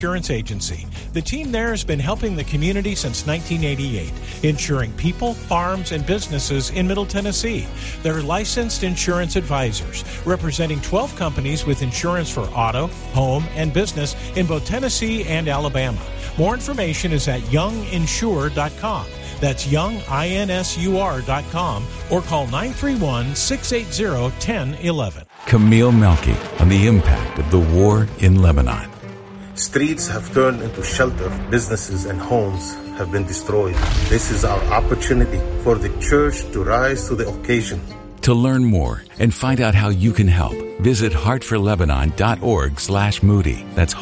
Insurance Agency. The team there has been helping the community since 1988, insuring people, farms, and businesses in Middle Tennessee. They're licensed insurance advisors, representing 12 companies with insurance for auto, home, and business in both Tennessee and Alabama. More information is at younginsure.com. That's younginsur.com or call 931-680-1011. Camille Melky on the impact of the war in Lebanon. Streets have turned into shelter. Businesses and homes have been destroyed. This is our opportunity for the church to rise to the occasion. To learn more and find out how you can help, visit heartforlebanon.org/Moody. That's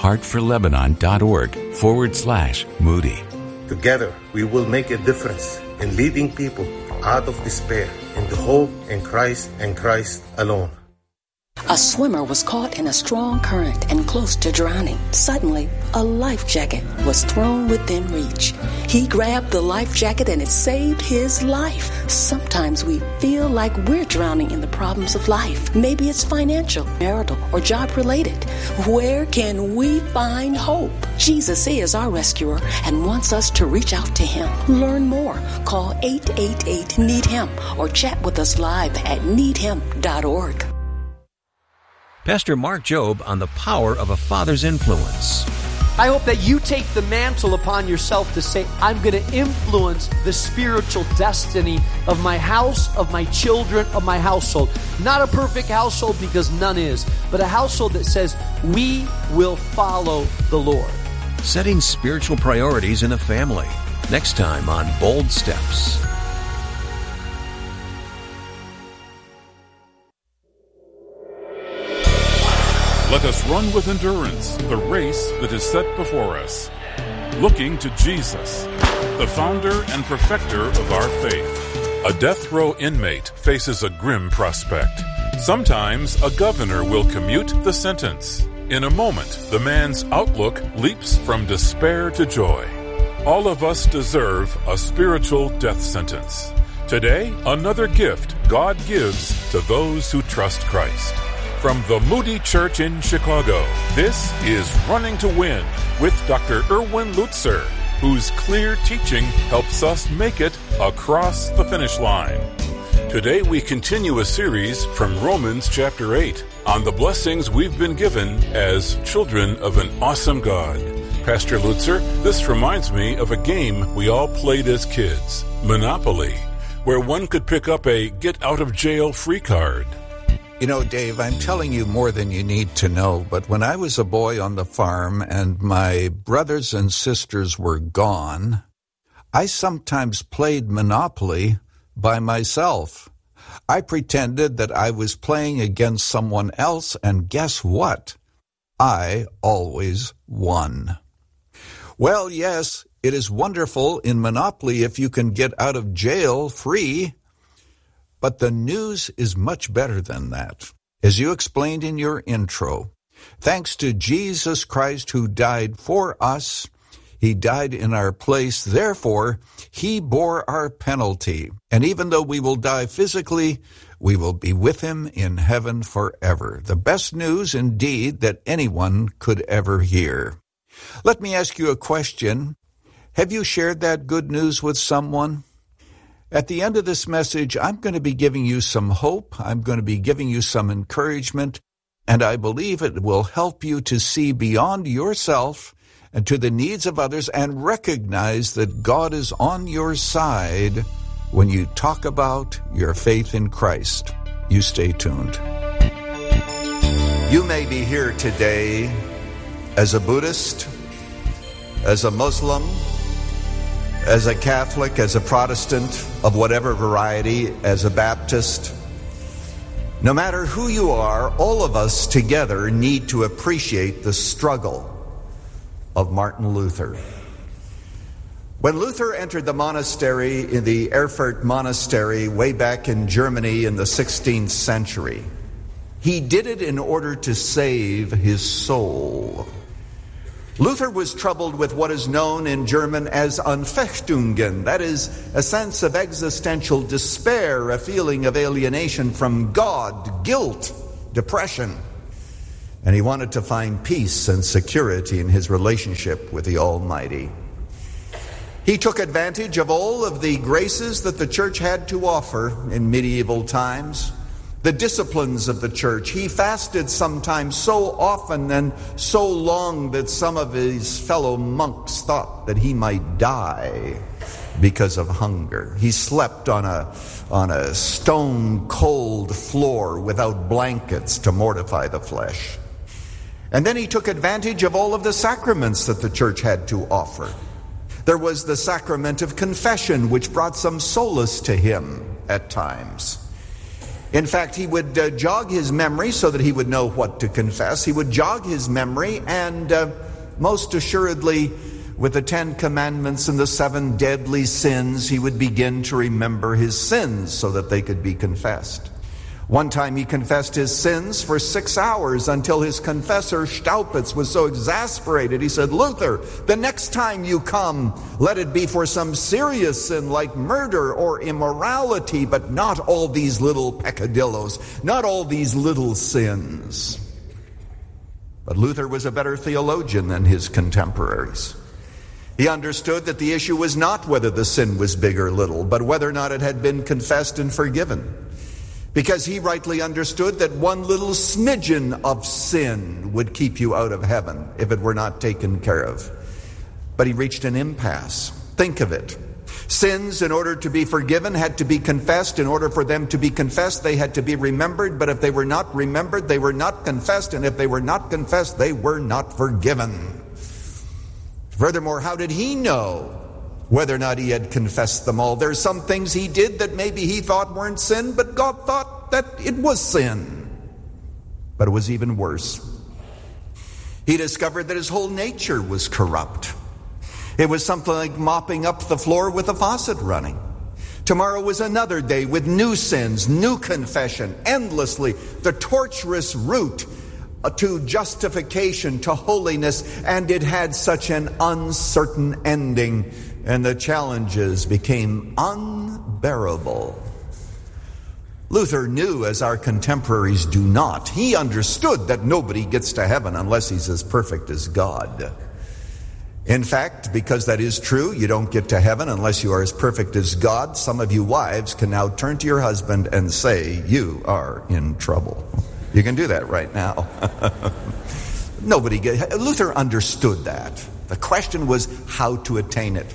heartforlebanon.org/Moody. Together, we will make a difference in leading people out of despair into hope in Christ and Christ alone. A swimmer was caught in a strong current and close to drowning. Suddenly, a life jacket was thrown within reach. He grabbed the life jacket and it saved his life. Sometimes we feel like we're drowning in the problems of life. Maybe it's financial, marital, or job-related. Where can we find hope? Jesus is our rescuer and wants us to reach out to him. Learn more. Call 888-NEED-HIM or chat with us live at needhim.org. Pastor Mark Jobe on the power of a father's influence. I hope that you take the mantle upon yourself to say, I'm going to influence the spiritual destiny of my house, of my children, of my household. Not a perfect household, because none is, but a household that says, we will follow the Lord. Setting spiritual priorities in the family. Next time on Bold Steps. Let us run with endurance the race that is set before us, looking to Jesus, the founder and perfecter of our faith. A death row inmate faces a grim prospect. Sometimes a governor will commute the sentence. In a moment, the man's outlook leaps from despair to joy. All of us deserve a spiritual death sentence. Today, another gift God gives to those who trust Christ. From the Moody Church in Chicago, this is Running to Win with Dr. Erwin Lutzer, whose clear teaching helps us make it across the finish line. Today we continue a series from Romans chapter 8 on the blessings we've been given as children of an awesome God. Pastor Lutzer, this reminds me of a game we all played as kids, Monopoly, where one could pick up a get-out-of-jail-free card. You know, Dave, I'm telling you more than you need to know, but when I was a boy on the farm and my brothers and sisters were gone, I sometimes played Monopoly by myself. I pretended that I was playing against someone else, and guess what? I always won. Well, yes, it is wonderful in Monopoly if you can get out of jail free. But the news is much better than that. As you explained in your intro, thanks to Jesus Christ who died for us, he died in our place. Therefore, he bore our penalty. And even though we will die physically, we will be with him in heaven forever. The best news, indeed, that anyone could ever hear. Let me ask you a question. Have you shared that good news with someone? At the end of this message, I'm going to be giving you some hope. I'm going to be giving you some encouragement, and I believe it will help you to see beyond yourself and to the needs of others and recognize that God is on your side when you talk about your faith in Christ. You stay tuned. You may be here today as a Buddhist, as a Muslim, as a Catholic, as a Protestant of whatever variety, as a Baptist. No matter who you are, all of us together need to appreciate the struggle of Martin Luther. When Luther entered the monastery in the Erfurt Monastery way back in Germany in the 16th century, he did it in order to save his soul. Luther was troubled with what is known in German as Anfechtungen, that is, a sense of existential despair, a feeling of alienation from God, guilt, depression. And he wanted to find peace and security in his relationship with the Almighty. He took advantage of all of the graces that the church had to offer in medieval times, the disciplines of the church. He fasted sometimes so often and so long that some of his fellow monks thought that he might die because of hunger. He slept on a stone-cold floor without blankets to mortify the flesh. And then he took advantage of all of the sacraments that the church had to offer. There was the sacrament of confession, which brought some solace to him at times. In fact, he would jog his memory so that he would know what to confess. He would jog his memory, and most assuredly, with the 10 Commandments and the 7 deadly sins, he would begin to remember his sins so that they could be confessed. One time he confessed his sins for 6 hours until his confessor, Staupitz, was so exasperated. He said, "Luther, the next time you come, let it be for some serious sin like murder or immorality, but not all these little peccadillos, not all these little sins." But Luther was a better theologian than his contemporaries. He understood that the issue was not whether the sin was big or little, but whether or not it had been confessed and forgiven. Because he rightly understood that one little smidgen of sin would keep you out of heaven if it were not taken care of. But he reached an impasse. Think of it. Sins, in order to be forgiven, had to be confessed. In order for them to be confessed, they had to be remembered. But if they were not remembered, they were not confessed. And if they were not confessed, they were not forgiven. Furthermore, how did he know whether or not he had confessed them all? There's some things he did that maybe he thought weren't sin, but God thought that it was sin. But it was even worse. He discovered that his whole nature was corrupt. It was something like mopping up the floor with a faucet running. Tomorrow was another day with new sins, new confession, endlessly, the tortuous route to justification, to holiness, and it had such an uncertain ending. And the challenges became unbearable. Luther knew, as our contemporaries do not. He understood that nobody gets to heaven unless he's as perfect as God. In fact, because that is true, you don't get to heaven unless you are as perfect as God. Some of you wives can now turn to your husband and say, "You are in trouble." You can do that right now. Luther understood that. The question was how to attain it.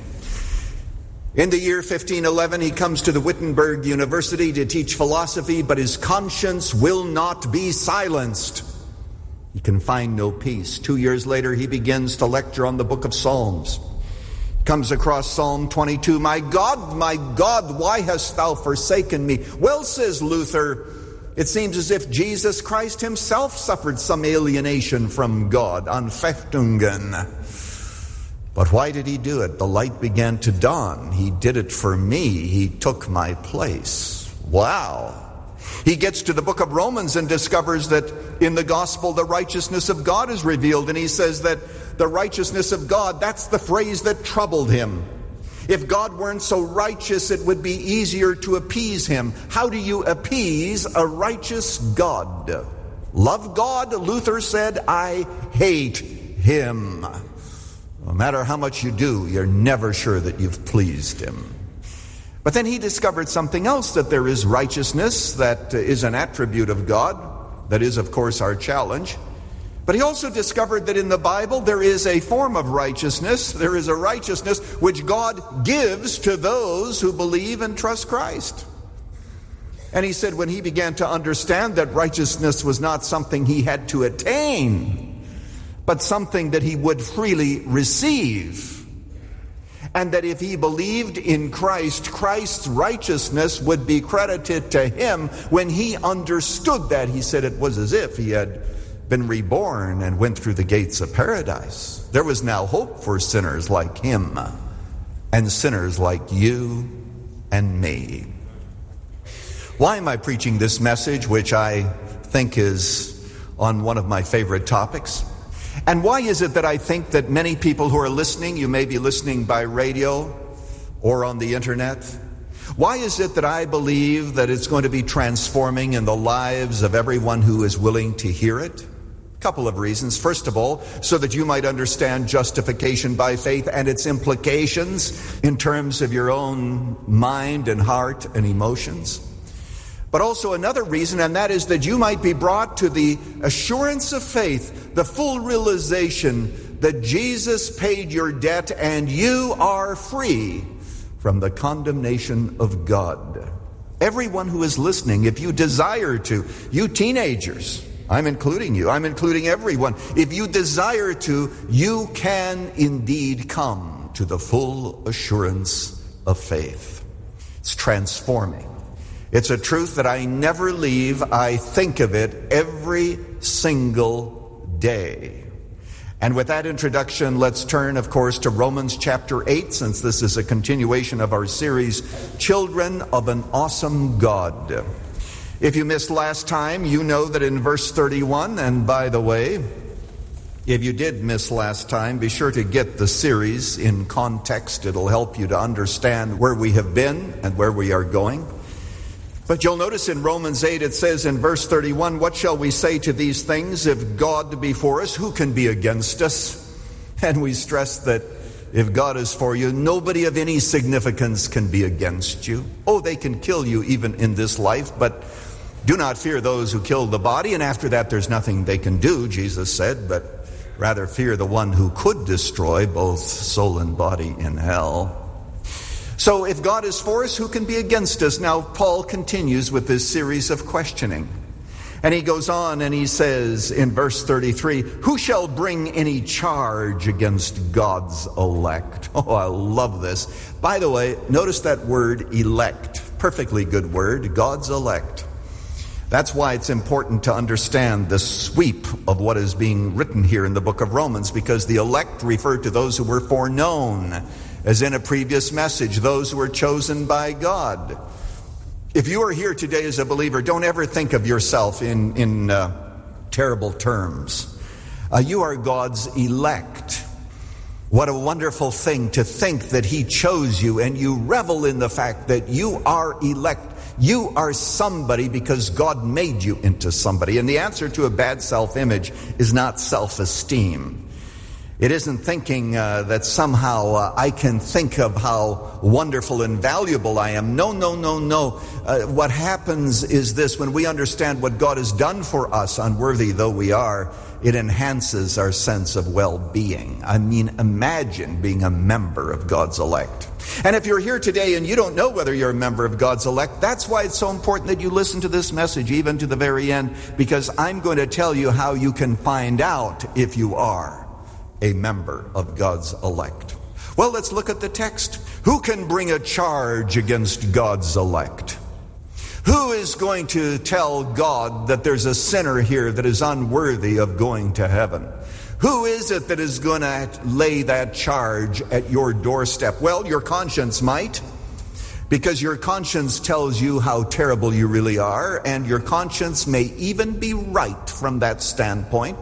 In the year 1511, he comes to the Wittenberg University to teach philosophy, but his conscience will not be silenced. He can find no peace. 2 years later, he begins to lecture on the book of Psalms. Comes across Psalm 22, my God, why hast thou forsaken me?" Well, says Luther, it seems as if Jesus Christ himself suffered some alienation from God, Anfechtungen. But why did he do it? The light began to dawn. He did it for me. He took my place. Wow. He gets to the book of Romans and discovers that in the gospel the righteousness of God is revealed. And he says that the righteousness of God, that's the phrase that troubled him. If God weren't so righteous, it would be easier to appease him. How do you appease a righteous God? Love God, Luther said, I hate him. No matter how much you do, you're never sure that you've pleased him. But then he discovered something else, that there is righteousness that is an attribute of God. That is, of course, our challenge. But he also discovered that in the Bible there is a form of righteousness. There is a righteousness which God gives to those who believe and trust Christ. And he said when he began to understand that righteousness was not something he had to attain, but something that he would freely receive, and that if he believed in Christ, Christ's righteousness would be credited to him. When he understood that, he said it was as if he had been reborn and went through the gates of paradise. There was now hope for sinners like him and sinners like you and me. Why am I preaching this message, which I think is on one of my favorite topics? And why is it that I think that many people who are listening, you may be listening by radio or on the internet, why is it that I believe that it's going to be transforming in the lives of everyone who is willing to hear it? Couple of reasons. First of all, so that you might understand justification by faith and its implications in terms of your own mind and heart and emotions. But also another reason, and that is that you might be brought to the assurance of faith, the full realization that Jesus paid your debt and you are free from the condemnation of God. Everyone who is listening, if you desire to, you teenagers, I'm including you. I'm including everyone. If you desire to, you can indeed come to the full assurance of faith. It's transforming. It's a truth that I never leave. I think of it every single day. And with that introduction, let's turn, of course, to Romans chapter 8, since this is a continuation of our series, Children of an Awesome God. If you missed last time, you know that in verse 31, and by the way, if you did miss last time, be sure to get the series in context. It'll help you to understand where we have been and where we are going. But you'll notice in Romans 8, it says in verse 31, what shall we say to these things? If God be for us, who can be against us? And we stress that if God is for you, nobody of any significance can be against you. Oh, they can kill you even in this life, but do not fear those who kill the body, and after that there's nothing they can do, Jesus said, but rather fear the one who could destroy both soul and body in hell. So if God is for us, who can be against us? Now, Paul continues with this series of questioning. And he goes on and he says in verse 33, who shall bring any charge against God's elect? Oh, I love this. By the way, notice that word elect. Perfectly good word, God's elect. That's why it's important to understand the sweep of what is being written here in the book of Romans, because the elect refer to those who were foreknown, as in a previous message, those who were chosen by God. If you are here today as a believer, don't ever think of yourself in terrible terms. You are God's elect. What a wonderful thing to think that He chose you, and you revel in the fact that you are elect. You are somebody because God made you into somebody. And the answer to a bad self-image is not self-esteem. It isn't thinking that somehow I can think of how wonderful and valuable I am. No. What happens is this: when we understand what God has done for us, unworthy though we are, it enhances our sense of well-being. I mean, imagine being a member of God's elect. And if you're here today and you don't know whether you're a member of God's elect, that's why it's so important that you listen to this message even to the very end, because I'm going to tell you how you can find out if you are a member of God's elect. Well, let's look at the text. Who can bring a charge against God's elect? Who is going to tell God that there's a sinner here that is unworthy of going to heaven? Who is it that is going to lay that charge at your doorstep? Well, your conscience might, because your conscience tells you how terrible you really are, and your conscience may even be right from that standpoint.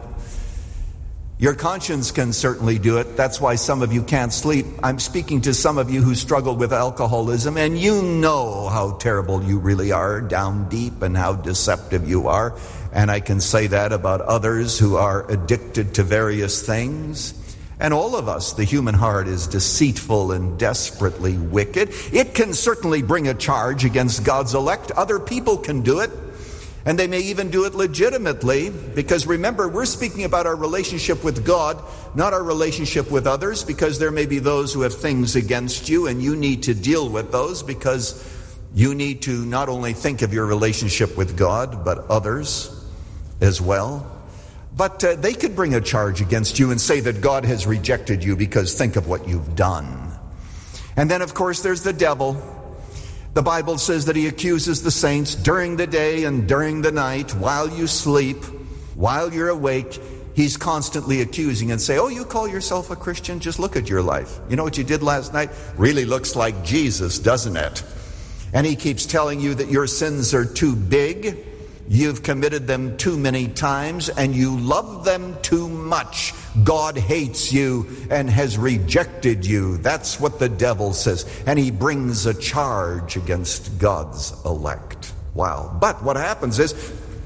Your conscience can certainly do it. That's why some of you can't sleep. I'm speaking to some of you who struggle with alcoholism, and you know how terrible you really are down deep and how deceptive you are. And I can say that about others who are addicted to various things. And all of us, the human heart is deceitful and desperately wicked. It can certainly bring a charge against God's elect. Other people can do it. And they may even do it legitimately, because remember, we're speaking about our relationship with God, not our relationship with others, because there may be those who have things against you, and you need to deal with those, because you need to not only think of your relationship with God, but others as well. But they could bring a charge against you and say that God has rejected you because think of what you've done. And then, of course, there's the devil. The Bible says that he accuses the saints during the day and during the night, while you sleep, while you're awake. He's constantly accusing and say, oh, you call yourself a Christian? Just look at your life. You know what you did last night? Really looks like Jesus, doesn't it? And he keeps telling you that your sins are too big, you've committed them too many times, and you love them too much. God hates you and has rejected you. That's what the devil says. And he brings a charge against God's elect. Wow. But what happens is,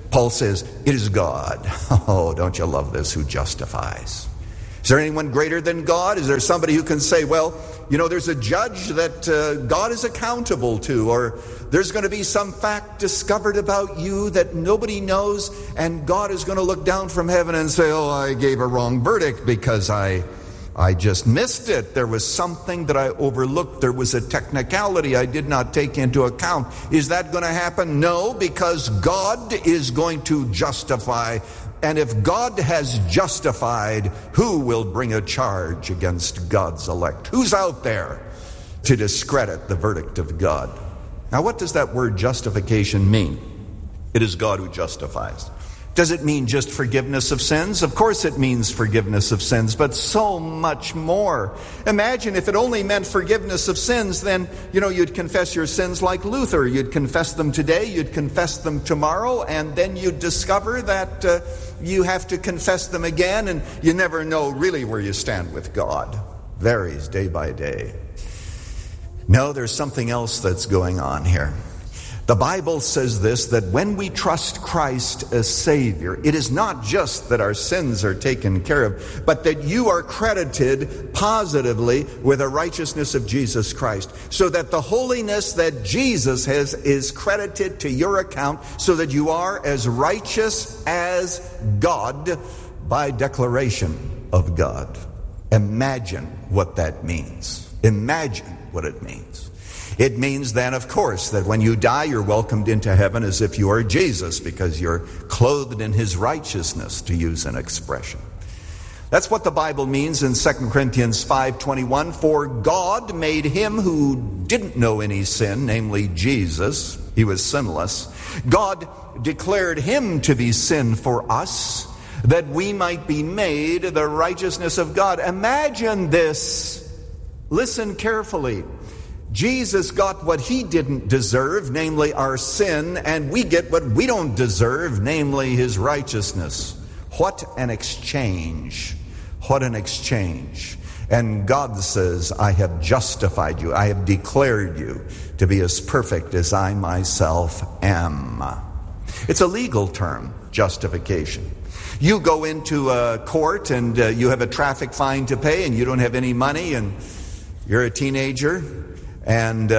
Paul says, it is God. Oh, don't you love this, who justifies. Is there anyone greater than God? Is there somebody who can say, well, there's a judge that God is accountable to, or there's going to be some fact discovered about you that nobody knows, and God is going to look down from heaven and say, oh, I gave a wrong verdict because I just missed it. There was something that I overlooked. There was a technicality I did not take into account. Is that going to happen? No, because God is going to justify. And if God has justified, who will bring a charge against God's elect? Who's out there to discredit the verdict of God? Now, what does that word justification mean? It is God who justifies. Does it mean just forgiveness of sins? Of course it means forgiveness of sins, but so much more. Imagine if it only meant forgiveness of sins, then, you'd confess your sins like Luther. You'd confess them today, you'd confess them tomorrow, and then you'd discover that you have to confess them again, and you never know really where you stand with God. Varies day by day. No, there's something else that's going on here. The Bible says this, that when we trust Christ as Savior, it is not just that our sins are taken care of, but that you are credited positively with the righteousness of Jesus Christ, so that the holiness that Jesus has is credited to your account, so that you are as righteous as God by declaration of God. Imagine what that means. Imagine what it means. It means then, of course, that when you die, you're welcomed into heaven as if you are Jesus, because you're clothed in his righteousness, to use an expression. That's what the Bible means in 2 Corinthians 5:21. For God made him who didn't know any sin, namely Jesus, he was sinless. God declared him to be sin for us, that we might be made the righteousness of God. Imagine this. Listen carefully. Jesus got what he didn't deserve, namely our sin, and we get what we don't deserve, namely his righteousness. What an exchange. What an exchange. And God says, I have justified you. I have declared you to be as perfect as I myself am. It's a legal term, justification. You go into a court and you have a traffic fine to pay and you don't have any money, and you're a teenager. And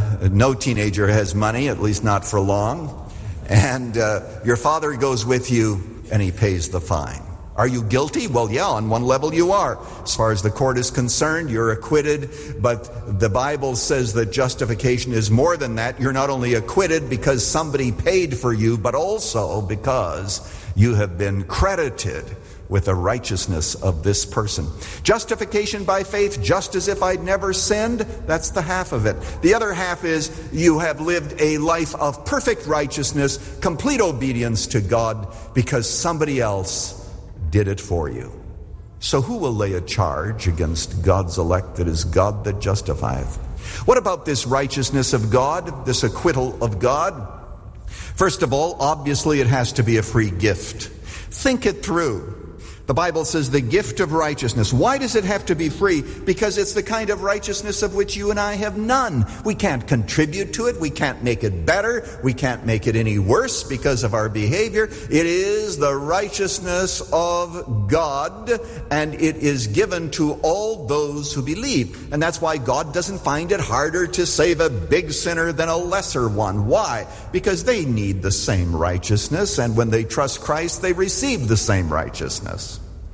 no teenager has money, at least not for long. And your father goes with you and he pays the fine. Are you guilty? Well, yeah, on one level you are. As far as the court is concerned, you're acquitted. But the Bible says that justification is more than that. You're not only acquitted because somebody paid for you, but also because you have been credited with the righteousness of this person. Justification by faith, just as if I'd never sinned, that's the half of it. The other half is you have lived a life of perfect righteousness, complete obedience to God, because somebody else did it for you. So who will lay a charge against God's elect? That is God that justifieth. What about this righteousness of God, this acquittal of God? First of all, obviously it has to be a free gift. Think it through. The Bible says the gift of righteousness. Why does it have to be free? Because it's the kind of righteousness of which you and I have none. We can't contribute to it. We can't make it better. We can't make it any worse because of our behavior. It is the righteousness of God, and it is given to all those who believe. And that's why God doesn't find it harder to save a big sinner than a lesser one. Why? Because they need the same righteousness, and when they trust Christ, they receive the same righteousness.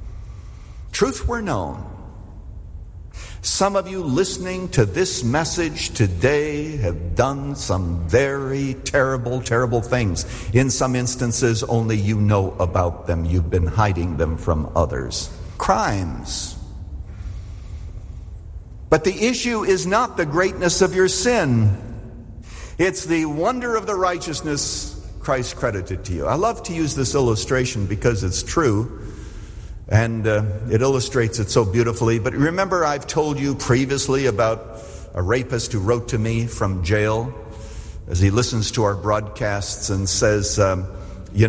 Truth were known. Some of you listening to this message today have done some very terrible, terrible things. In some instances, only you know about them. You've been hiding them from others. Crimes. But the issue is not the greatness of your sin. It's the wonder of the righteousness Christ credited to you. I love to use this illustration because it's true. And it illustrates it so beautifully. But remember, I've told you previously about a rapist who wrote to me from jail as he listens to our broadcasts and says, can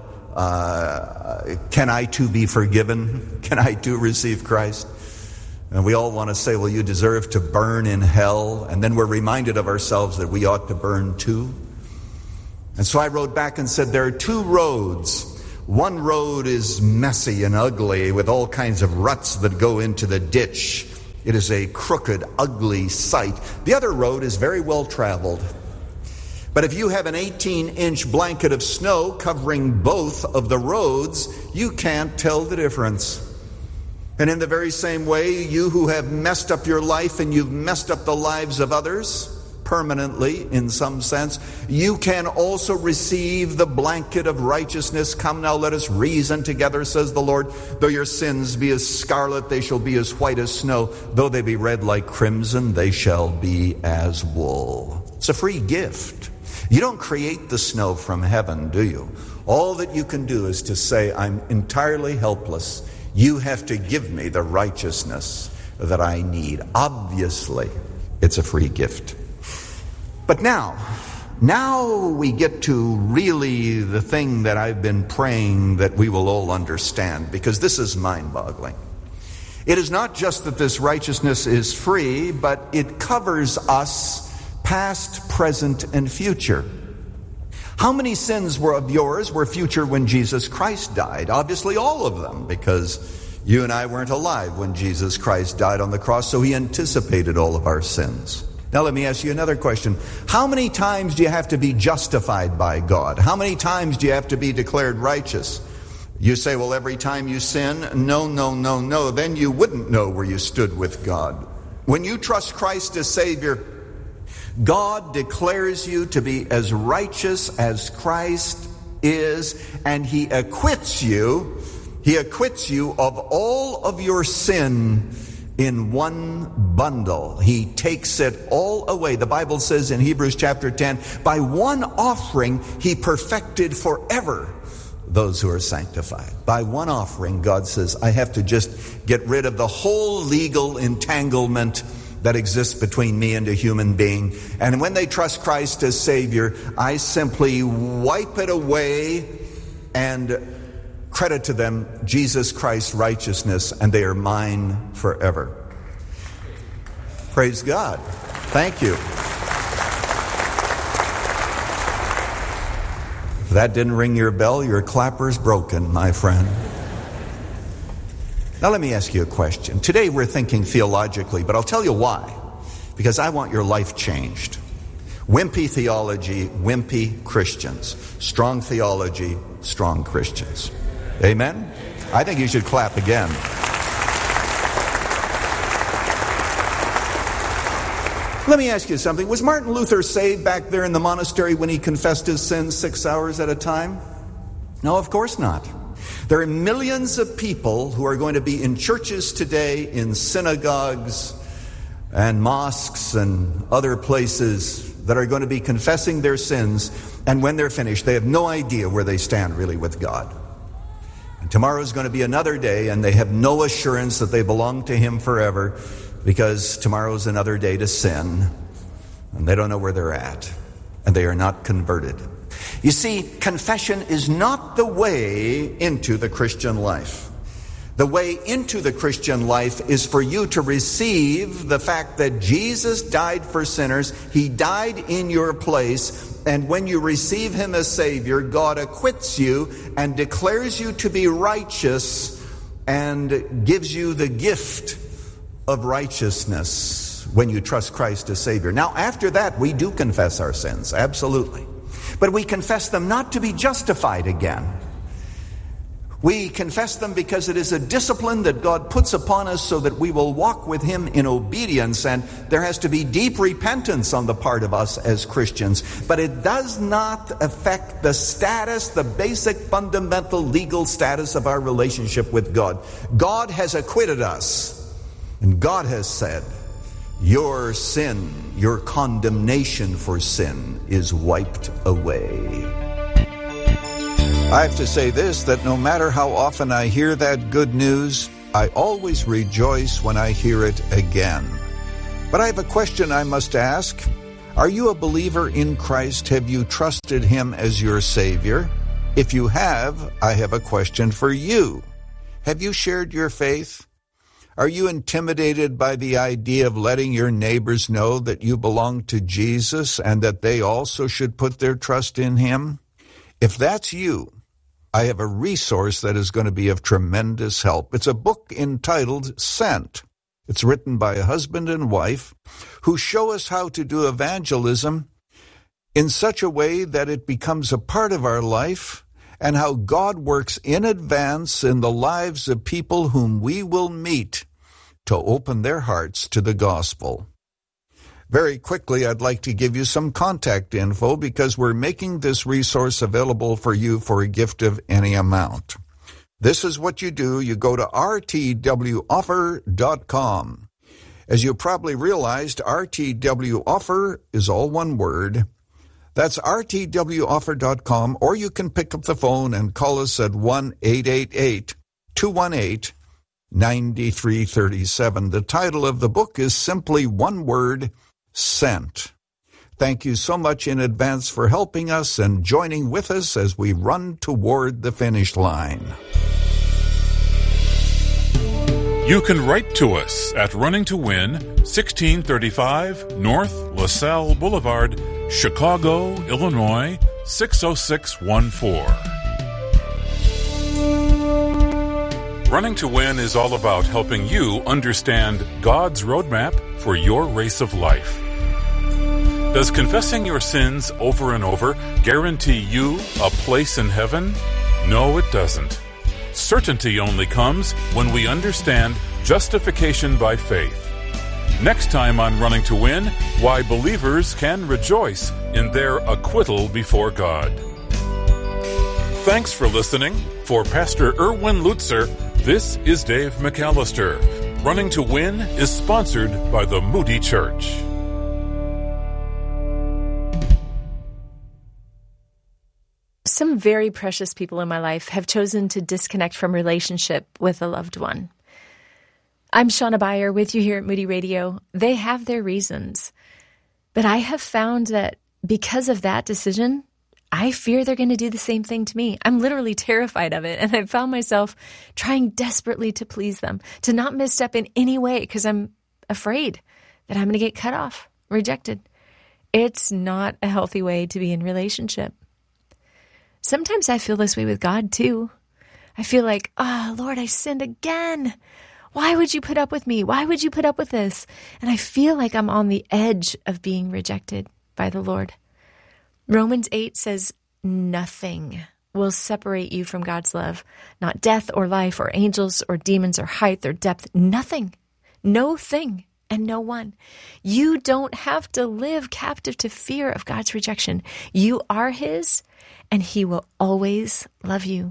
I too be forgiven? Can I too receive Christ? And we all want to say, well, you deserve to burn in hell. And then we're reminded of ourselves that we ought to burn too. And so I wrote back and said, there are two roads. One road is messy and ugly with all kinds of ruts that go into the ditch. It is a crooked, ugly sight. The other road is very well traveled. But if you have an 18-inch blanket of snow covering both of the roads, you can't tell the difference. And in the very same way, you who have messed up your life and you've messed up the lives of others, permanently in some sense, you can also receive the blanket of righteousness. Come now, let us reason together, says the Lord. Though your sins be as scarlet, they shall be as white as snow. Though they be red like crimson, they shall be as wool. It's a free gift. You don't create the snow from heaven, do you? All that you can do is to say, I'm entirely helpless. You have to give me the righteousness that I need. Obviously, it's a free gift. But now we get to really the thing that I've been praying that we will all understand, because this is mind-boggling. It is not just that this righteousness is free, but it covers us past, present, and future. How many sins were of yours were future when Jesus Christ died? Obviously all of them, because you and I weren't alive when Jesus Christ died on the cross, so he anticipated all of our sins. Now let me ask you another question. How many times do you have to be justified by God? How many times do you have to be declared righteous? You say, well, every time you sin? No. Then you wouldn't know where you stood with God. When you trust Christ as Savior, God declares you to be as righteous as Christ is, and he acquits you of all of your sin in one bundle. He takes it all away. The Bible says in Hebrews chapter 10, by one offering he perfected forever those who are sanctified. By one offering, God says, I have to just get rid of the whole legal entanglement that exists between me and a human being. And when they trust Christ as Savior, I simply wipe it away and credit to them Jesus Christ's righteousness, and they are mine forever. Praise God. Thank you. If that didn't ring your bell, your clapper's broken, my friend. Now let me ask you a question. Today we're thinking theologically, but I'll tell you why. Because I want your life changed. Wimpy theology, wimpy Christians. Strong theology, strong Christians. Amen? I think you should clap again. Let me ask you something. Was Martin Luther saved back there in the monastery when he confessed his sins 6 hours at a time? No, of course not. There are millions of people who are going to be in churches today, in synagogues and mosques and other places that are going to be confessing their sins, and when they're finished, they have no idea where they stand really with God. And tomorrow is going to be another day, and they have no assurance that they belong to Him forever, because tomorrow is another day to sin, and they don't know where they're at, and they are not converted. You see, confession is not the way into the Christian life. The way into the Christian life is for you to receive the fact that Jesus died for sinners. He died in your place. And when you receive Him as Savior, God acquits you and declares you to be righteous and gives you the gift of righteousness when you trust Christ as Savior. Now, after that, we do confess our sins, absolutely. But we confess them not to be justified again. We confess them because it is a discipline that God puts upon us so that we will walk with Him in obedience, and there has to be deep repentance on the part of us as Christians. But it does not affect the status, the basic fundamental legal status of our relationship with God. God has acquitted us, and God has said, your sin, your condemnation for sin is wiped away. I have to say this, that no matter how often I hear that good news, I always rejoice when I hear it again. But I have a question I must ask. Are you a believer in Christ? Have you trusted Him as your Savior? If you have, I have a question for you. Have you shared your faith? Are you intimidated by the idea of letting your neighbors know that you belong to Jesus and that they also should put their trust in Him? If that's you, I have a resource that is going to be of tremendous help. It's a book entitled Sent. It's written by a husband and wife who show us how to do evangelism in such a way that it becomes a part of our life, and how God works in advance in the lives of people whom we will meet to open their hearts to the gospel. Very quickly, I'd like to give you some contact info because we're making this resource available for you for a gift of any amount. This is what you do. You go to rtwoffer.com. As you probably realized, RTW Offer is all one word. That's rtwoffer.com, or you can pick up the phone and call us at 1-888-218-9337. The title of the book is simply one word, Sent. Thank you so much in advance for helping us and joining with us as we run toward the finish line. You can write to us at Running to Win, 1635 North LaSalle Boulevard, Chicago, Illinois, 60614. Running to Win is all about helping you understand God's roadmap for your race of life. Does confessing your sins over and over guarantee you a place in heaven? No, it doesn't. Certainty only comes when we understand justification by faith. Next time on Running to Win, why believers can rejoice in their acquittal before God. Thanks for listening. For Pastor Erwin Lutzer, this is Dave McAllister. Running to Win is sponsored by the Moody Church. Some very precious people in my life have chosen to disconnect from relationship with a loved one. I'm Shauna Beyer with you here at Moody Radio. They have their reasons. But I have found that because of that decision, I fear they're going to do the same thing to me. I'm literally terrified of it. And I've found myself trying desperately to please them, to not misstep in any way because I'm afraid that I'm going to get cut off, rejected. It's not a healthy way to be in relationship. Sometimes I feel this way with God too. I feel like, Lord, I sinned again. Why would you put up with me? Why would you put up with this? And I feel like I'm on the edge of being rejected by the Lord. Romans 8 says, nothing will separate you from God's love. Not death or life or angels or demons or height or depth. Nothing. No thing and no one. You don't have to live captive to fear of God's rejection. You are His, and He will always love you.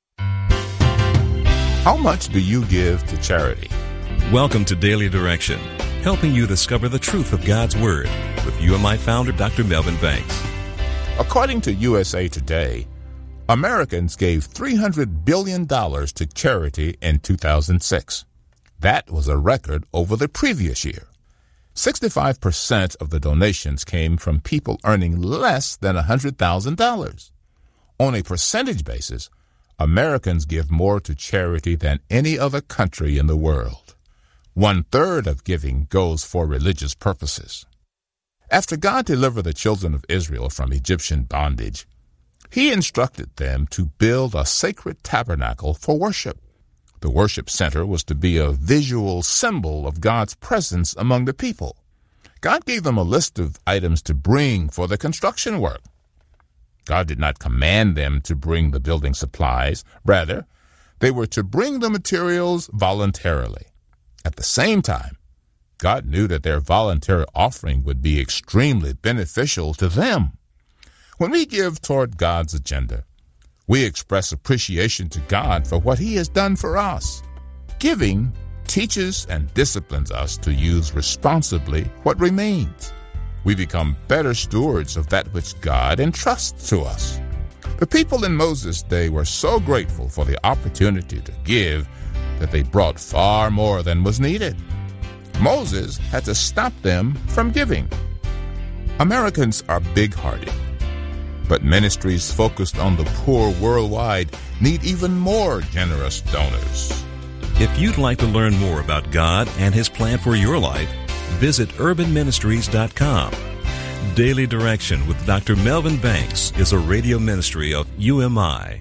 How much do you give to charity? Welcome to Daily Direction, helping you discover the truth of God's Word with UMI founder Dr. Melvin Banks. According to USA Today, Americans gave $300 billion to charity in 2006. That was a record over the previous year. 65% of the donations came from people earning less than $100,000. On a percentage basis, Americans give more to charity than any other country in the world. 1/3 of giving goes for religious purposes. After God delivered the children of Israel from Egyptian bondage, He instructed them to build a sacred tabernacle for worship. The worship center was to be a visual symbol of God's presence among the people. God gave them a list of items to bring for the construction work. God did not command them to bring the building supplies. Rather, they were to bring the materials voluntarily. At the same time, God knew that their voluntary offering would be extremely beneficial to them. When we give toward God's agenda, we express appreciation to God for what He has done for us. Giving teaches and disciplines us to use responsibly what remains. We become better stewards of that which God entrusts to us. The people in Moses' day were so grateful for the opportunity to give that they brought far more than was needed. Moses had to stop them from giving. Americans are big-hearted, but ministries focused on the poor worldwide need even more generous donors. If you'd like to learn more about God and His plan for your life, visit urbanministries.com. Daily Direction with Dr. Melvin Banks is a radio ministry of UMI.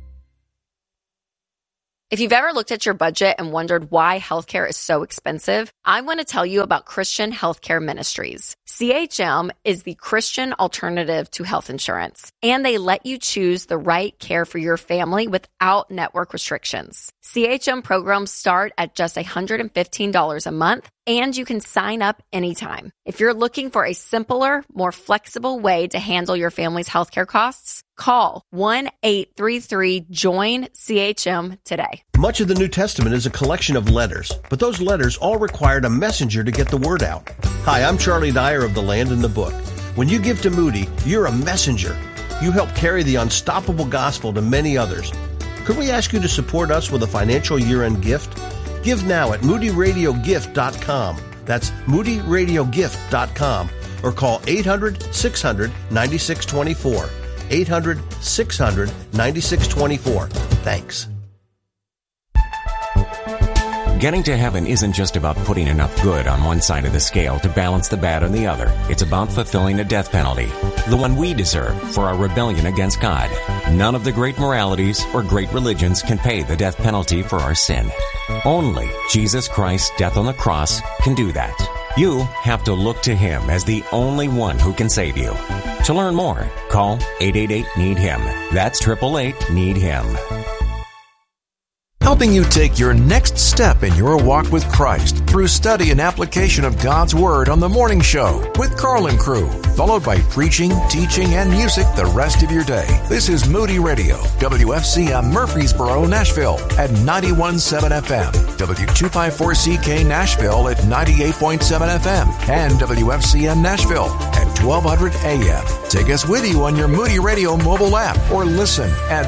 If you've ever looked at your budget and wondered why healthcare is so expensive, I want to tell you about Christian Healthcare Ministries. CHM is the Christian alternative to health insurance, and they let you choose the right care for your family without network restrictions. CHM programs start at just $115 a month, and you can sign up anytime. If you're looking for a simpler, more flexible way to handle your family's healthcare costs, call 1-833-JOIN-CHM today. Much of the New Testament is a collection of letters, but those letters all required a messenger to get the word out. Hi, I'm Charlie Dyer of The Land and the Book. When you give to Moody, you're a messenger. You help carry the unstoppable gospel to many others. Could we ask you to support us with a financial year-end gift? Give now at moodyradiogift.com. That's moodyradiogift.com, or call 800-600-9624. 800-600-9624. Thanks. Getting to heaven isn't just about putting enough good on one side of the scale to balance the bad on the other. It's about fulfilling a death penalty, the one we deserve for our rebellion against God. None of the great moralities or great religions can pay the death penalty for our sin. Only Jesus Christ's death on the cross can do that. You have to look to Him as the only one who can save you. To learn more, call 888-NEED-HIM. That's 888-NEED-HIM. Helping you take your next step in your walk with Christ through study and application of God's Word on The Morning Show with Carl and crew, followed by preaching, teaching, and music the rest of your day. This is Moody Radio, WFCM Murfreesboro, Nashville at 91.7 FM, W254CK Nashville at 98.7 FM, and WFCM Nashville at 1200 AM. Take us with you on your Moody Radio mobile app or listen at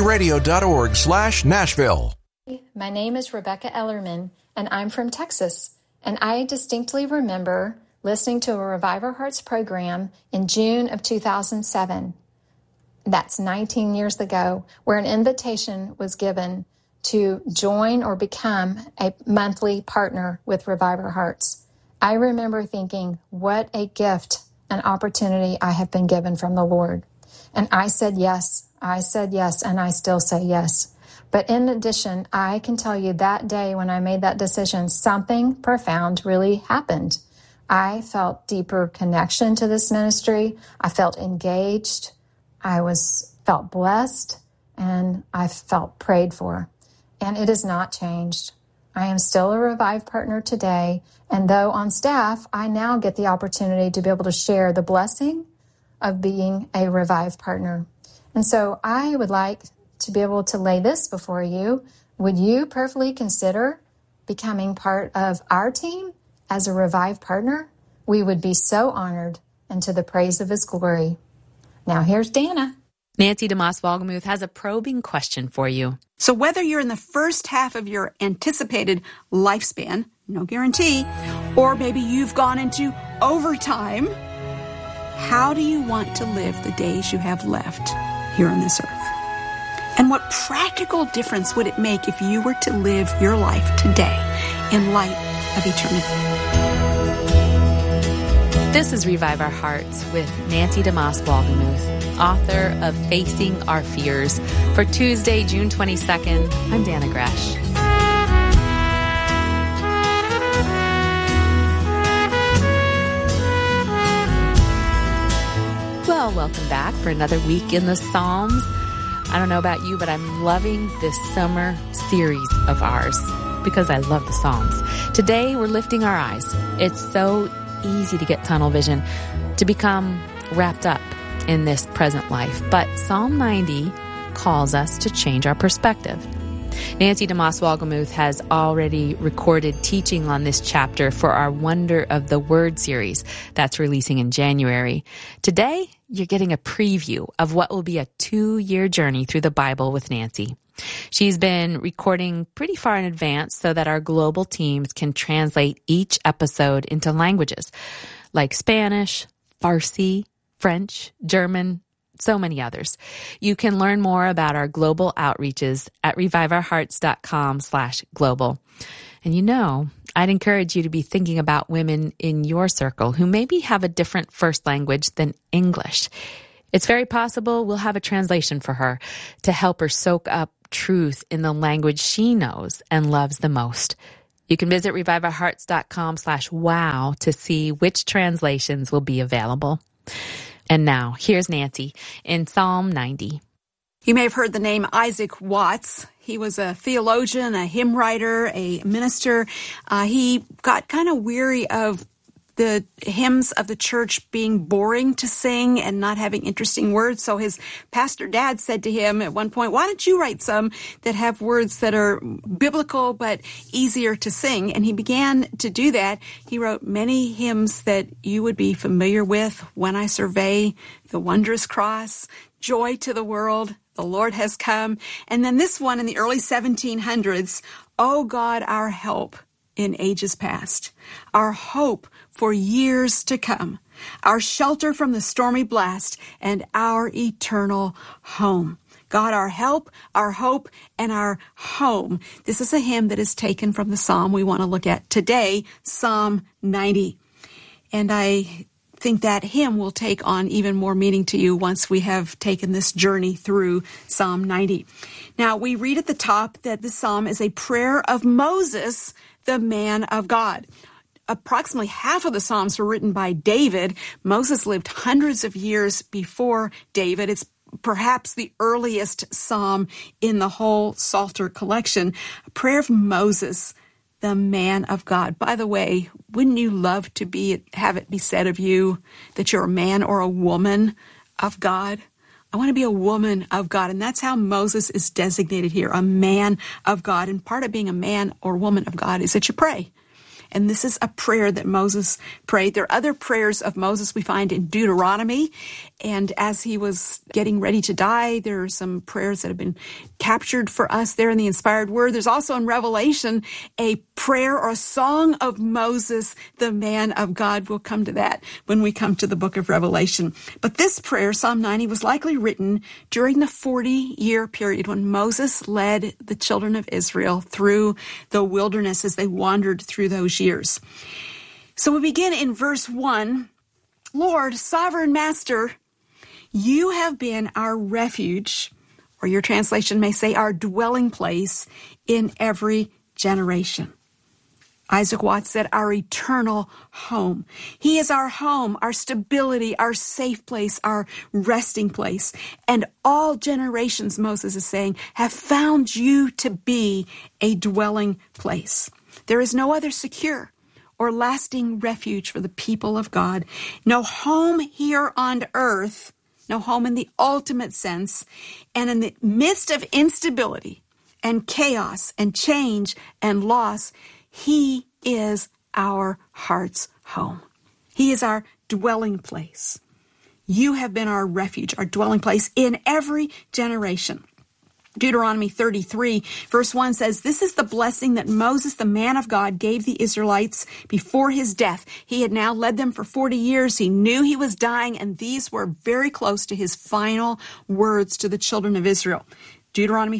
moodyradio.org/Nashville. My name is Rebecca Ellerman, and I'm from Texas. And I distinctly remember listening to a Revive Our Hearts program in June of 2007. That's 19 years ago, where an invitation was given to join or become a monthly partner with Revive Our Hearts. I remember thinking, what a gift, an opportunity I have been given from the Lord. And I said yes, and I still say yes. But in addition, I can tell you that day when I made that decision, something profound really happened. I felt deeper connection to this ministry. I felt engaged. I felt blessed, and I felt prayed for. And it has not changed. I am still a Revive partner today, and though on staff, I now get the opportunity to be able to share the blessing of being a Revive partner. And so I would like to be able to lay this before you. Would you prayerfully consider becoming part of our team as a Revive partner? We would be so honored, and to the praise of His glory. Now here's Dana. Nancy DeMoss Wolgemuth has a probing question for you. So whether you're in the first half of your anticipated lifespan, no guarantee, or maybe you've gone into overtime, how do you want to live the days you have left here on this earth? And what practical difference would it make if you were to live your life today in light of eternity? This is Revive Our Hearts with Nancy DeMoss Wolgemuth, author of Facing Our Fears. For Tuesday, June 22nd, I'm Dana Gresh. Well, welcome back for another week in the Psalms. I don't know about you, but I'm loving this summer series of ours because I love the Psalms. Today, we're lifting our eyes. It's so easy to get tunnel vision, to become wrapped up in this present life. But Psalm 90 calls us to change our perspective. Nancy DeMoss Wolgemuth has already recorded teaching on this chapter for our Wonder of the Word series that's releasing in January. Today, you're getting a preview of what will be a 2-year journey through the Bible with Nancy. She's been recording pretty far in advance so that our global teams can translate each episode into languages like Spanish, Farsi, French, German, so many others. You can learn more about our global outreaches at reviveourhearts.com/global. And you know, I'd encourage you to be thinking about women in your circle who maybe have a different first language than English. It's very possible we'll have a translation for her to help her soak up truth in the language she knows and loves the most. You can visit reviveourhearts.com/wow to see which translations will be available. And now, here's Nancy in Psalm 90. You may have heard the name Isaac Watts. He was a theologian, a hymn writer, a minister. He got kind of weary of the hymns of the church being boring to sing and not having interesting words. So his pastor dad said to him at one point, why don't you write some that have words that are biblical but easier to sing? And he began to do that. He wrote many hymns that you would be familiar with. When I Survey the Wondrous Cross, Joy to the World, The Lord Has Come. And then this one in the early 1700s, O God, our help in ages past, our hope for years to come, our shelter from the stormy blast, and our eternal home. God, our help, our hope, and our home. This is a hymn that is taken from the psalm we want to look at today, Psalm 90. And I think that hymn will take on even more meaning to you once we have taken this journey through Psalm 90. Now, we read at the top that this psalm is a prayer of Moses, the man of God. Approximately half of the Psalms were written by David. Moses lived hundreds of years before David. It's perhaps the earliest psalm in the whole Psalter collection. A prayer of Moses, the man of God. By the way, wouldn't you love to have it be said of you that you're a man or a woman of God? I want to be a woman of God, and that's how Moses is designated here, a man of God. And part of being a man or woman of God is that you pray. And this is a prayer that Moses prayed. There are other prayers of Moses we find in Deuteronomy. And as he was getting ready to die, there are some prayers that have been captured for us there in the inspired word. There's also in Revelation a prayer or a song of Moses, the man of God. We'll come to that when we come to the book of Revelation. But this prayer, Psalm 90, was likely written during the 40-year period when Moses led the children of Israel through the wilderness as they wandered through those years. So we begin in verse 1. Lord, sovereign master, you have been our refuge, or your translation may say our dwelling place in every generation. Isaac Watts said, our eternal home. He is our home, our stability, our safe place, our resting place. And all generations, Moses is saying, have found you to be a dwelling place. There is no other secure or lasting refuge for the people of God. No home here on earth, no home in the ultimate sense, and in the midst of instability and chaos and change and loss, He is our heart's home. He is our dwelling place. You have been our refuge, our dwelling place in every generation. Deuteronomy 33, verse 1 says, this is the blessing that Moses, the man of God, gave the Israelites before his death. He had now led them for 40 years. He knew he was dying, and these were very close to his final words to the children of Israel. Deuteronomy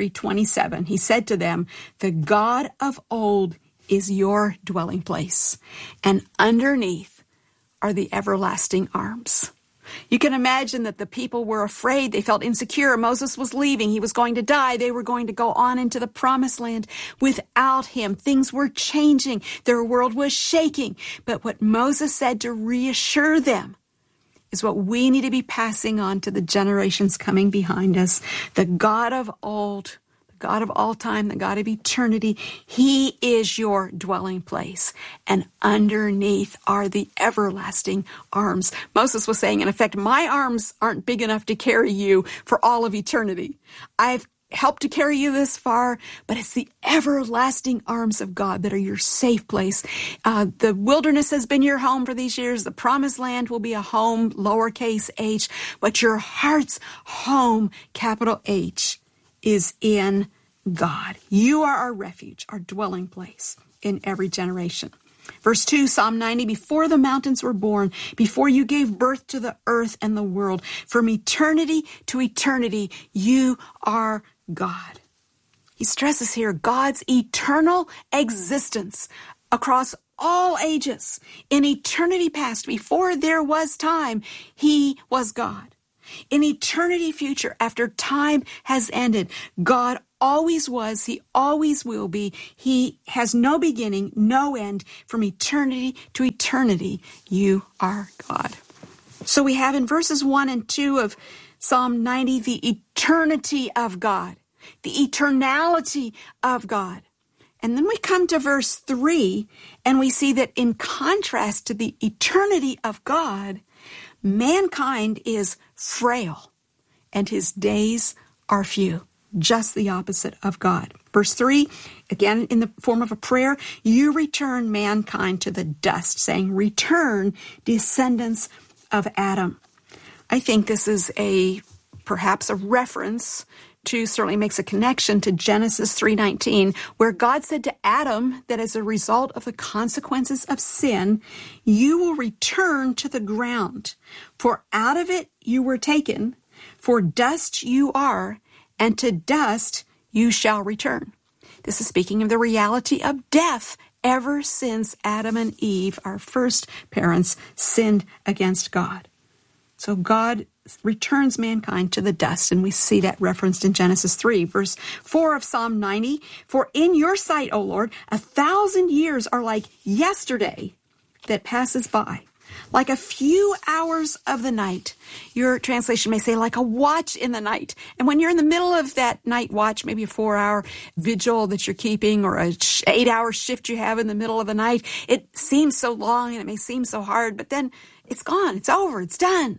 33:27, he said to them, the God of old is your dwelling place, and underneath are the everlasting arms. You can imagine that the people were afraid. They felt insecure. Moses was leaving. He was going to die. They were going to go on into the promised land without him. Things were changing. Their world was shaking. But what Moses said to reassure them is what we need to be passing on to the generations coming behind us. The God of old, God of all time, the God of eternity, He is your dwelling place. And underneath are the everlasting arms. Moses was saying, in effect, my arms aren't big enough to carry you for all of eternity. I've helped to carry you this far, but it's the everlasting arms of God that are your safe place. The wilderness has been your home for these years. The promised land will be a home, lowercase h, but your heart's home, capital H, is in God. You are our refuge, our dwelling place in every generation. Verse 2, Psalm 90, before the mountains were born, before you gave birth to the earth and the world, from eternity to eternity, you are God. He stresses here God's eternal existence across all ages. In eternity past, before there was time, he was God. In eternity future, after time has ended, God always was, he always will be. He has no beginning, no end. From eternity to eternity, you are God. So we have in verses 1 and 2 of Psalm 90, the eternity of God, the eternality of God. And then we come to verse 3, and we see that in contrast to the eternity of God, mankind is frail, and his days are few. Just the opposite of God. Verse 3, again in the form of a prayer, you return mankind to the dust, saying, return, descendants of Adam. I think this is perhaps a reference to, certainly makes a connection to Genesis 3:19, where God said to Adam that as a result of the consequences of sin, you will return to the ground. For out of it you were taken, for dust you are, and to dust you shall return. This is speaking of the reality of death ever since Adam and Eve, our first parents, sinned against God. So God returns mankind to the dust, and we see that referenced in Genesis 3, verse 4 of Psalm 90. For in your sight, O Lord, 1,000 years are like yesterday that passes by, like a few hours of the night. Your translation may say like a watch in the night. And when you're in the middle of that night watch, maybe a 4-hour vigil that you're keeping or a 8-hour shift you have in the middle of the night, it seems so long and it may seem so hard, but then it's gone, it's over, it's done.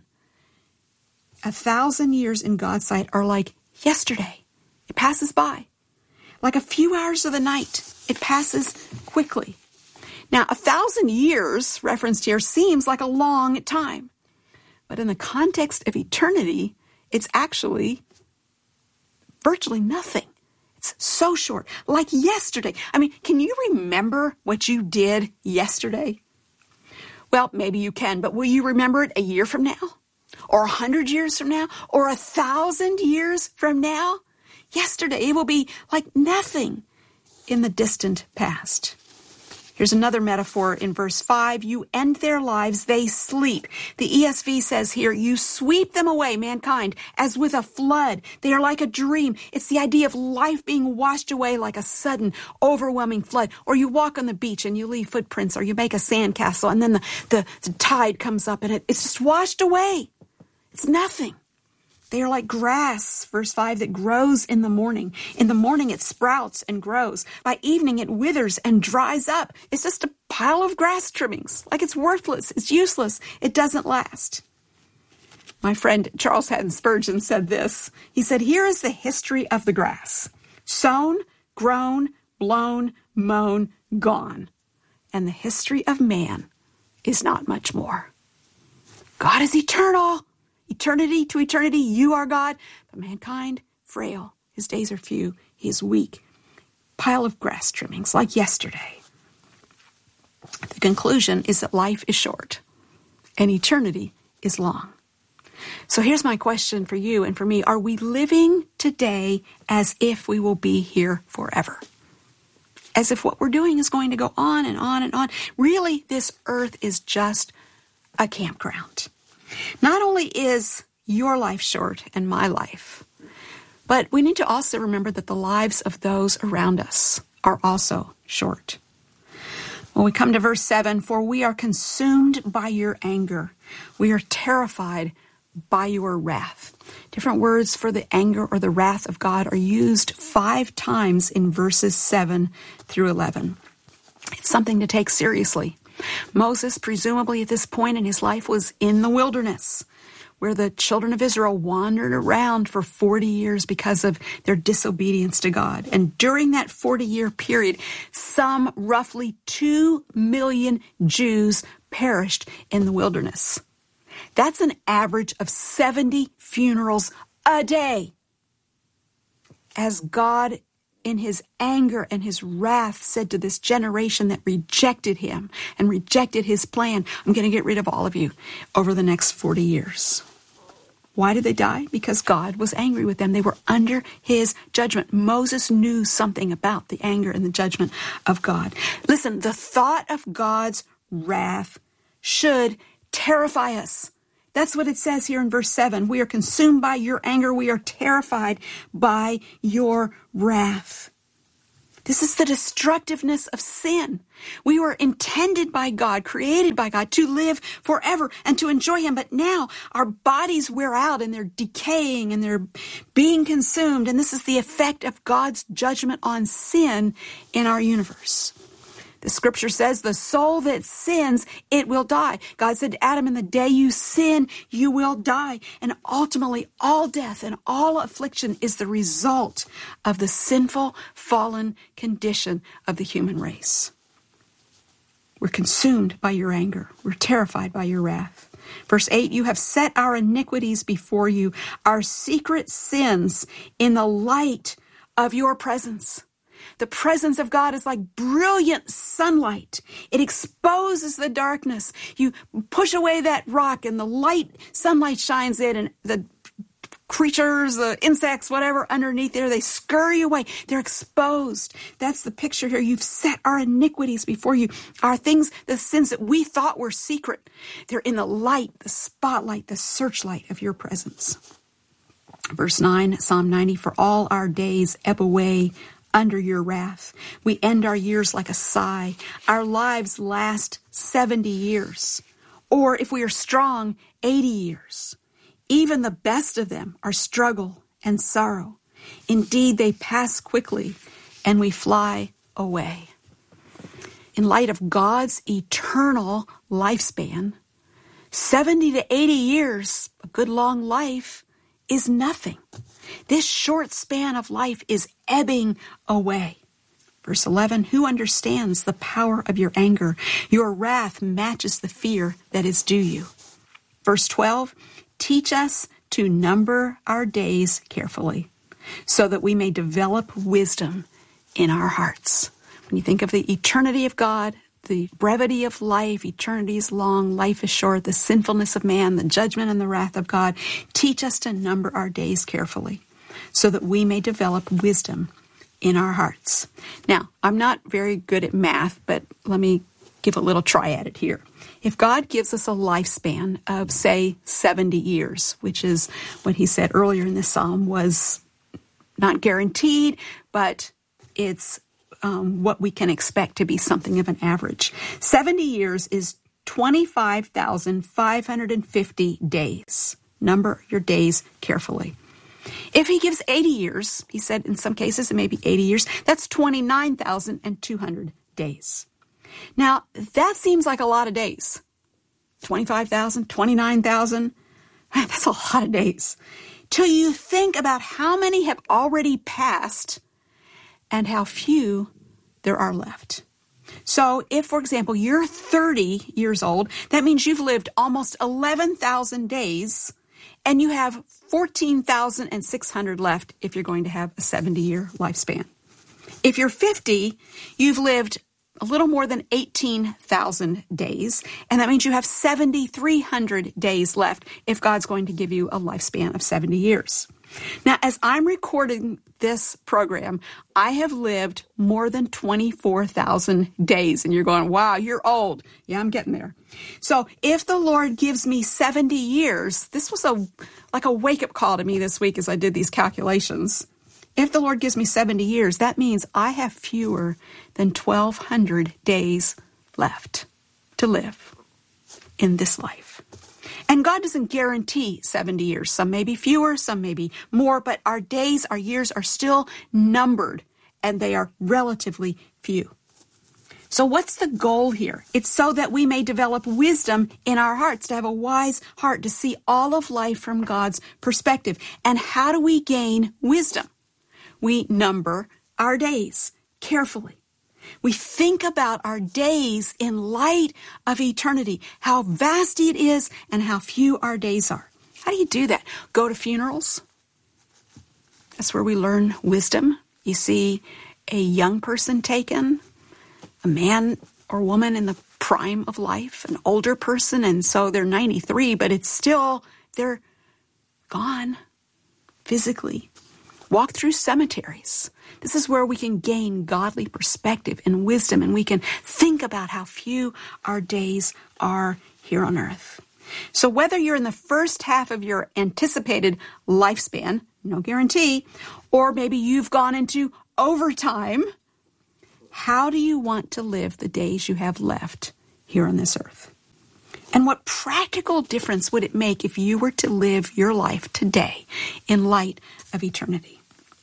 1,000 years in God's sight are like yesterday. It passes by. Like a few hours of the night, it passes quickly. Now, 1,000 years, referenced here, seems like a long time. But in the context of eternity, it's actually virtually nothing. It's so short. Like yesterday. I mean, can you remember what you did yesterday? Well, maybe you can, but will you remember it a year from now? Or 100 years from now? Or 1,000 years from now? Yesterday, it will be like nothing in the distant past. Here's another metaphor in verse 5. You end their lives, they sleep. The ESV says here, you sweep them away, mankind, as with a flood. They are like a dream. It's the idea of life being washed away like a sudden, overwhelming flood. Or you walk on the beach and you leave footprints, or you make a sandcastle, and then the tide comes up and it's just washed away. It's nothing. They are like grass, verse 5, that grows in the morning. In the morning it sprouts and grows. By evening it withers and dries up. It's just a pile of grass trimmings. Like it's worthless. It's useless. It doesn't last. My friend Charles Haddon Spurgeon said this. He said, here is the history of the grass. Sown, grown, blown, mown, gone. And the history of man is not much more. God is eternal. Eternity to eternity, you are God, but mankind, frail. His days are few. He is weak. Pile of grass trimmings, like yesterday. The conclusion is that life is short and eternity is long. So here's my question for you and for me. Are we living today as if we will be here forever? As if what we're doing is going to go on and on and on. Really, this earth is just a campground. Not only is your life short and my life, but we need to also remember that the lives of those around us are also short. When we come to verse 7, for we are consumed by your anger. We are terrified by your wrath. Different words for the anger or the wrath of God are used 5 times in verses 7 through 11. It's something to take seriously. Moses, presumably at this point in his life, was in the wilderness, where the children of Israel wandered around for 40 years because of their disobedience to God. And during that 40-year period, some roughly 2 million Jews perished in the wilderness. That's an average of 70 funerals a day, as God in his anger and his wrath, said to this generation that rejected him and rejected his plan, I'm going to get rid of all of you over the next 40 years. Why did they die? Because God was angry with them. They were under his judgment. Moses knew something about the anger and the judgment of God. Listen, the thought of God's wrath should terrify us. That's what it says here in verse 7. We are consumed by your anger. We are terrified by your wrath. This is the destructiveness of sin. We were intended by God, created by God, to live forever and to enjoy him. But now our bodies wear out and they're decaying and they're being consumed. And this is the effect of God's judgment on sin in our universe. The scripture says, the soul that sins, it will die. God said to Adam, in the day you sin, you will die. And ultimately, all death and all affliction is the result of the sinful, fallen condition of the human race. We're consumed by your anger. We're terrified by your wrath. Verse 8, you have set our iniquities before you, our secret sins in the light of your presence. The presence of God is like brilliant sunlight. It exposes the darkness. You push away that rock and the sunlight shines in, and the creatures, the insects, whatever underneath there, they scurry away. They're exposed. That's the picture here. You've set our iniquities before you. Our things, the sins that we thought were secret, they're in the light, the spotlight, the searchlight of your presence. Verse 9, Psalm 90, for all our days ebb away under your wrath. We end our years like a sigh. Our lives last 70 years. Or if we are strong, 80 years. Even the best of them are struggle and sorrow. Indeed, they pass quickly and we fly away. In light of God's eternal lifespan, 70 to 80 years, a good long life, is nothing. This short span of life is ebbing away. Verse 11, who understands the power of your anger? Your wrath matches the fear that is due you. Verse 12, teach us to number our days carefully so that we may develop wisdom in our hearts. When you think of the eternity of God, the brevity of life, eternity is long, life is short, the sinfulness of man, the judgment and the wrath of God, teach us to number our days carefully so that we may develop wisdom in our hearts. Now, I'm not very good at math, but let me give a little try at it here. If God gives us a lifespan of, say, 70 years, which is what he said earlier in this psalm was not guaranteed, but it's what we can expect to be something of an average. 70 years is 25,550 days. Number your days carefully. If he gives 80 years, he said in some cases it may be 80 years, that's 29,200 days. Now, that seems like a lot of days. 25,000, 29,000, that's a lot of days. Till you think about how many have already passed and how few there are left. So if, for example, you're 30 years old, that means you've lived almost 11,000 days, and you have 14,600 left if you're going to have a 70-year lifespan. If you're 50, you've lived a little more than 18,000 days, and that means you have 7,300 days left if God's going to give you a lifespan of 70 years. Now, as I'm recording this program, I have lived more than 24,000 days. And you're going, wow, you're old. Yeah, I'm getting there. So if the Lord gives me 70 years, this was like a wake-up call to me this week as I did these calculations. If the Lord gives me 70 years, that means I have fewer than 1,200 days left to live in this life. And God doesn't guarantee 70 years. Some may be fewer, some may be more, but our days, our years are still numbered, and they are relatively few. So what's the goal here? It's so that we may develop wisdom in our hearts, to have a wise heart, to see all of life from God's perspective. And how do we gain wisdom? We number our days carefully. We think about our days in light of eternity, how vast it is and how few our days are. How do you do that? Go to funerals. That's where we learn wisdom. You see a young person taken, a man or woman in the prime of life, an older person, and so they're 93, but it's still, they're gone physically. Walk through cemeteries. This is where we can gain godly perspective and wisdom, and we can think about how few our days are here on earth. So whether you're in the first half of your anticipated lifespan, no guarantee, or maybe you've gone into overtime, how do you want to live the days you have left here on this earth? And what practical difference would it make if you were to live your life today in light of eternity?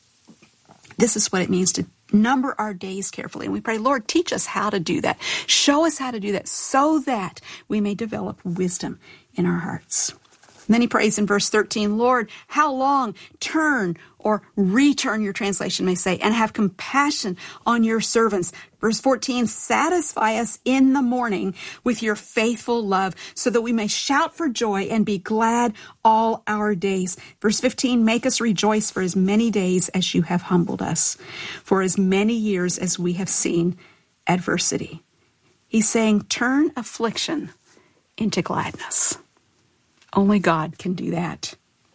This is what it means to number our days carefully. And we pray, Lord, teach us how to do that. Show us how to do that so that we may develop wisdom in our hearts. And then he prays in verse 13, Lord, how long? Turn or return, your translation may say, and have compassion on your servants. Verse 14, satisfy us in the morning with your faithful love so that we may shout for joy and be glad all our days. Verse 15, make us rejoice for as many days as you have humbled us, for as many years as we have seen adversity. He's saying, turn affliction into gladness. Only God can do that.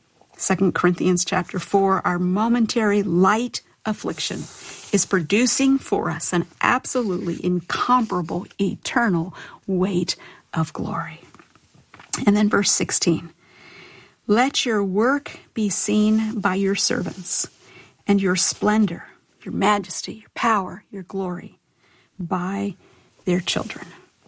2 Corinthians chapter 4, our momentary light affliction is producing for us an absolutely incomparable, eternal weight of glory. And then verse 16, let your work be seen by your servants, and your splendor, your majesty, your power, your glory by their children.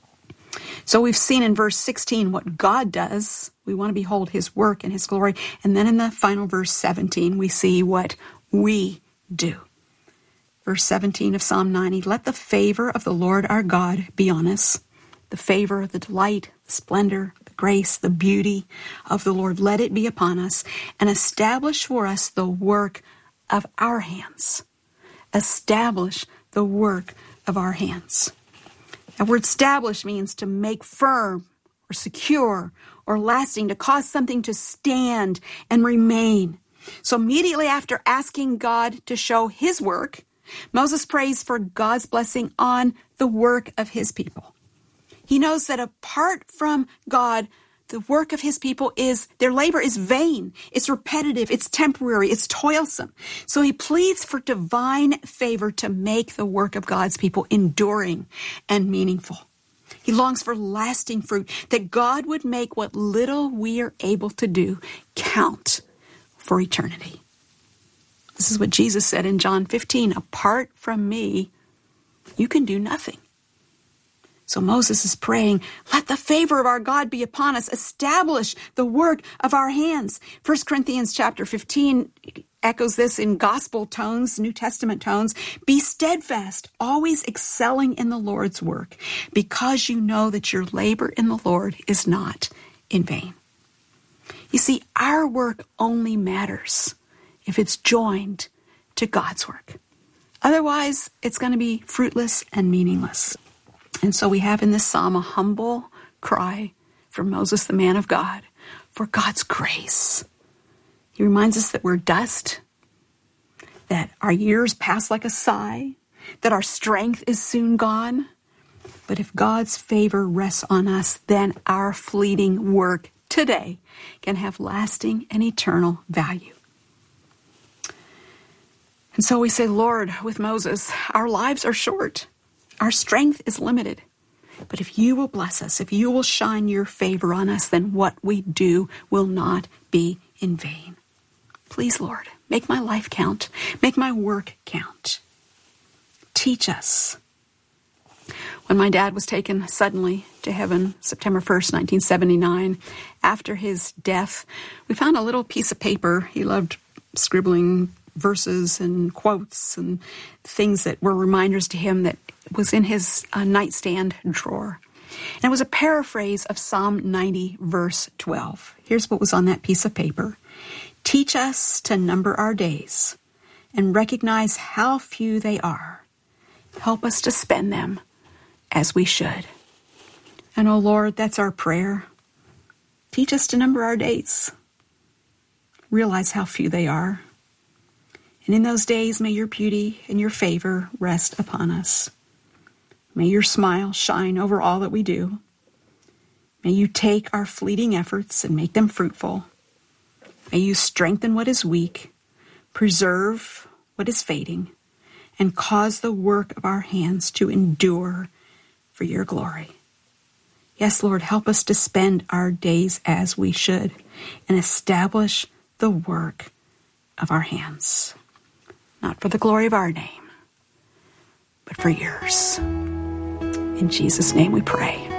So we've seen in verse 16 what God does. We want to behold his work and his glory. And then in the final verse 17, we see what we do. Verse 17 of Psalm 90, let the favor of the Lord our God be on us. The favor, the delight, the splendor, the grace, the beauty of the Lord, let it be upon us, and establish for us the work of our hands. Establish the work of our hands. That word establish means to make firm or secure or lasting, to cause something to stand and remain. So immediately after asking God to show his work, Moses prays for God's blessing on the work of his people. He knows that apart from God, the work of his people their labor is vain, it's repetitive, it's temporary, it's toilsome. So he pleads for divine favor to make the work of God's people enduring and meaningful. He longs for lasting fruit, that God would make what little we are able to do count for eternity. This is what Jesus said in John 15, apart from me, you can do nothing. So Moses is praying, let the favor of our God be upon us. Establish the work of our hands. 1 Corinthians chapter 15 echoes this in gospel tones, New Testament tones. Be steadfast, always excelling in the Lord's work, because you know that your labor in the Lord is not in vain. You see, our work only matters if it's joined to God's work. Otherwise, it's going to be fruitless and meaningless. And so we have in this psalm a humble cry from Moses, the man of God, for God's grace. He reminds us that we're dust, that our years pass like a sigh, that our strength is soon gone. But if God's favor rests on us, then our fleeting work today can have lasting and eternal value. And so we say, Lord, with Moses, our lives are short. Our strength is limited. But if you will bless us, if you will shine your favor on us, then what we do will not be in vain. Please, Lord, make my life count. Make my work count. Teach us. When my dad was taken suddenly to heaven, September 1st, 1979, after his death, we found a little piece of paper. He loved scribbling verses and quotes and things that were reminders to him that was in his nightstand drawer. And it was a paraphrase of Psalm 90, verse 12. Here's what was on that piece of paper. Teach us to number our days and recognize how few they are. Help us to spend them as we should. And oh Lord, that's our prayer. Teach us to number our days. Realize how few they are. And in those days, may your beauty and your favor rest upon us. May your smile shine over all that we do. May you take our fleeting efforts and make them fruitful. May you strengthen what is weak, preserve what is fading, and cause the work of our hands to endure for your glory. Yes, Lord, help us to spend our days as we should and establish the work of our hands. Not for the glory of our name, but for yours. In Jesus' name we pray.